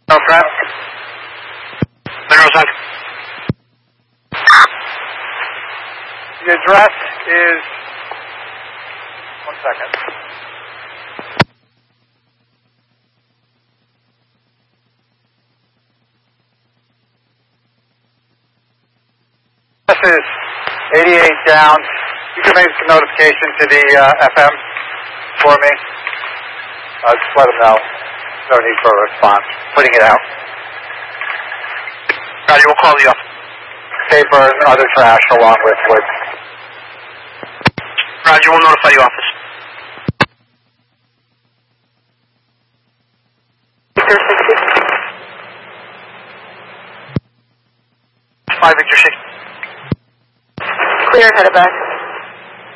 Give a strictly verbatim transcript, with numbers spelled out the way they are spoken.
No, friend. Minerals on. The address is, one second. This is eighty-eight down. You can make some notification to the uh, F M for me. Uh, just let them know. No need for a response. Putting it out. Roger, we'll call the office. Paper and other trash along with wood. Roger, we'll notify the office. Five Victor six. Clear, head back.